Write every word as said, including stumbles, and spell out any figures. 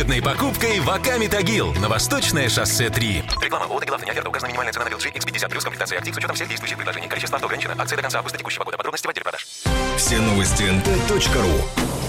покупкой Ваками Тагил на Восточное шоссе три. Реклама. ООО «Тагил» не оферта. Указана минимальная цена на эл джи икс пятьдесят плюс комплектация актив с учетом всех действующих предложений. Количество авто ограничено. Акция до конца августа текущего года. Подробности в отделе продаж. Все новости эн тэ точка ру.